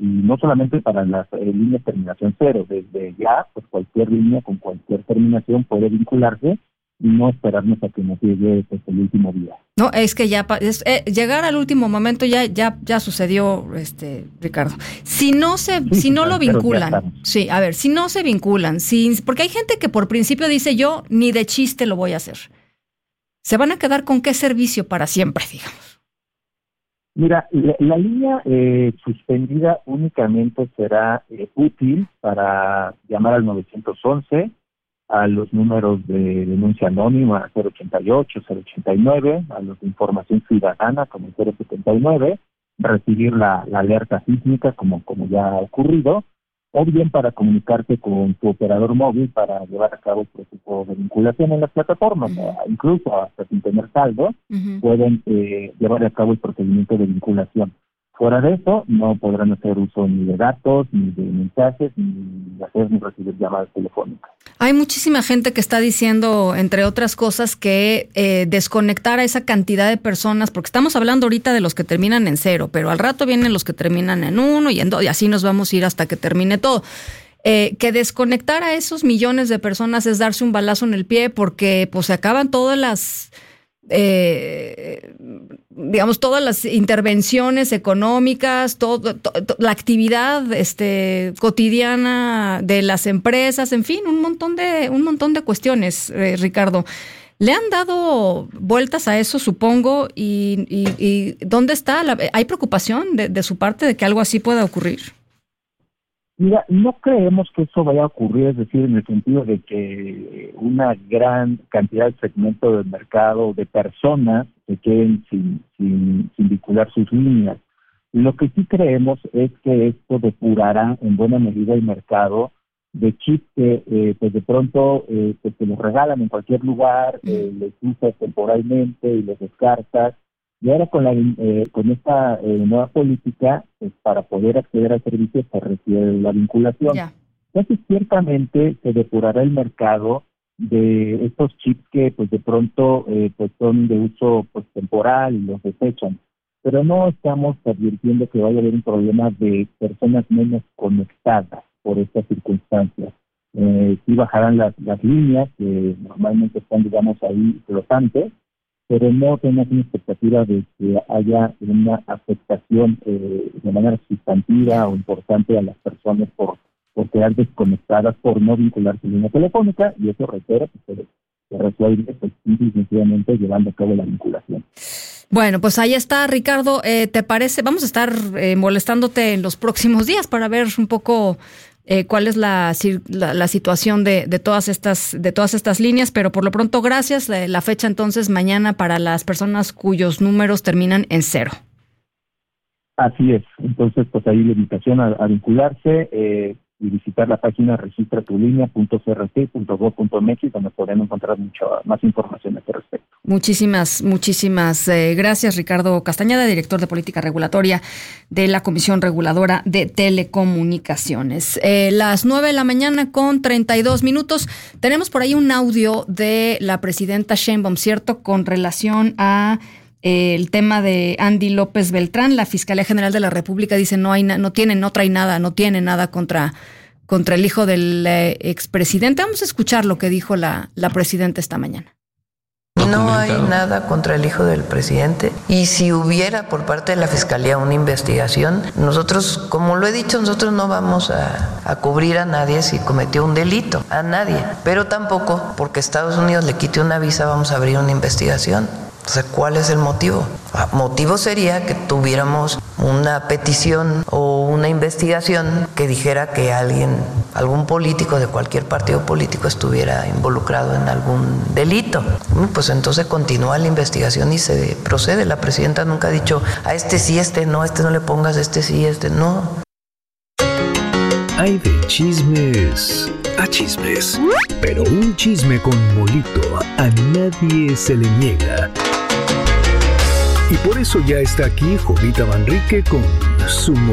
no solamente para las líneas terminación 0, desde ya, pues cualquier línea con cualquier terminación puede vincularse y no esperarnos a que nos llegue pues, el último día. No, es que ya llegar al último momento ya sucedió, Ricardo. Si no lo vinculan, sí, a ver, si no se vinculan, porque hay gente que por principio dice yo ni de chiste lo voy a hacer. ¿Se van a quedar con qué servicio para siempre, digamos? Mira, la línea suspendida únicamente será útil para llamar al 911, a los números de denuncia anónima 088, 089, a los de información ciudadana como 079, recibir la alerta sísmica como ya ha ocurrido, o bien para comunicarte con tu operador móvil para llevar a cabo el proceso de vinculación en las plataformas, incluso hasta sin tener saldo, pueden llevar a cabo el procedimiento de vinculación. Fuera de eso, no podrán hacer uso ni de datos, ni de mensajes, ni hacer ni recibir llamadas telefónicas. Hay muchísima gente que está diciendo, entre otras cosas, que desconectar a esa cantidad de personas, porque estamos hablando ahorita de los que terminan en 0, pero al rato vienen los que terminan en 1 y en 2, y así nos vamos a ir hasta que termine todo. Que desconectar a esos millones de personas es darse un balazo en el pie, porque pues se acaban todas las... todas las intervenciones económicas, la actividad cotidiana de las empresas, en fin, un montón de cuestiones, Ricardo. ¿Le han dado vueltas a eso, supongo? ¿Y dónde está? ¿Hay preocupación de su parte de que algo así pueda ocurrir? Mira, no creemos que eso vaya a ocurrir, es decir, en el sentido de que una gran cantidad de segmento del mercado, de personas, se queden sin vincular sus líneas. Lo que sí creemos es que esto depurará en buena medida el mercado de chips que pues de pronto pues te los regalan en cualquier lugar, les usas temporalmente y los descartas. Y ahora con esta nueva política, pues para poder acceder al servicio se requiere la vinculación. Yeah. Entonces, ciertamente se depurará el mercado de estos chips que pues de pronto pues son de uso pues temporal y los desechan. Pero no estamos advirtiendo que vaya a haber un problema de personas menos conectadas por estas circunstancias. Sí bajarán las líneas que normalmente están, digamos, ahí flotantes, pero no tenemos una expectativa de que haya una afectación de manera sustantiva o importante a las personas por quedar desconectadas, por no vincular su línea telefónica, y eso requiere que se resuelve pues, definitivamente llevando a cabo la vinculación. Bueno, pues ahí está, Ricardo. ¿Te parece? Vamos a estar molestándote en los próximos días para ver un poco cuál es la situación de todas estas líneas, pero por lo pronto gracias. La fecha entonces mañana para las personas cuyos números terminan en 0. Así es. Entonces, pues ahí la invitación a vincularse y visitar la página registratulinea.crt.gov.mx, donde podrán encontrar mucha más información a este respecto. Muchísimas gracias, Ricardo Castañeda, director de Política Regulatoria de la Comisión Reguladora de Telecomunicaciones. Las 9:32 a.m. Tenemos por ahí un audio de la presidenta Sheinbaum, ¿cierto?, con relación a el tema de Andy López Beltrán. La Fiscalía General de la República dice no tiene nada contra el hijo del expresidente. Vamos a escuchar lo que dijo la presidenta esta mañana. No hay nada contra el hijo del presidente, y si hubiera por parte de la Fiscalía una investigación, nosotros, como lo he dicho, nosotros no vamos a cubrir a nadie si cometió un delito, a nadie, pero tampoco porque Estados Unidos le quite una visa vamos a abrir una investigación. O sea, ¿cuál es el motivo? El motivo sería que tuviéramos una petición o una investigación que dijera que algún político de cualquier partido político estuviera involucrado en algún delito. Pues entonces continúa la investigación y se procede. La presidenta nunca ha dicho a este sí, este no le pongas, este sí, este no. Hay de chismes a chismes, pero un chisme con molito a nadie se le niega. Y por eso ya está aquí Jovita Manrique con su